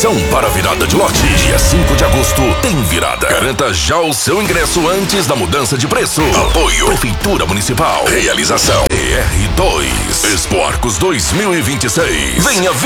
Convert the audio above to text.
Atenção para a virada de lote. Dia 5 de agosto tem virada. Garanta já o seu ingresso antes da mudança de preço. Apoio Prefeitura Municipal. Realização ER2 Expo Arcos 2026. Venha